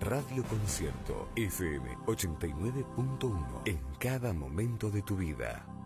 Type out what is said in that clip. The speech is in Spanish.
Radio Concierto FM 89.1 en cada momento de tu vida.